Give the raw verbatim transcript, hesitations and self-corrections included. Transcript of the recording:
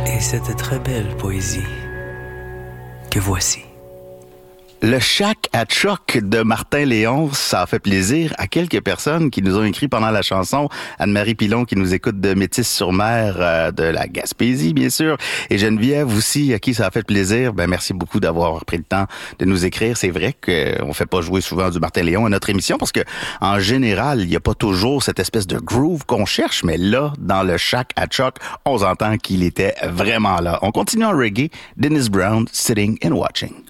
Et cette très belle poésie que voici. Le Shack à Choc de Martin Léon, ça a fait plaisir à quelques personnes qui nous ont écrit pendant la chanson. Anne-Marie Pilon qui nous écoute de Métis-sur-Mer, euh, de la Gaspésie, bien sûr. Et Geneviève aussi, à qui ça a fait plaisir. Ben, merci beaucoup d'avoir pris le temps de nous écrire. C'est vrai qu'on fait pas jouer souvent du Martin Léon à notre émission parce que, en général, il y a pas toujours cette espèce de groove qu'on cherche. Mais là, dans le Shack à Choc, on entend qu'il était vraiment là. On continue en reggae. Dennis Brown, Sitting and Watching.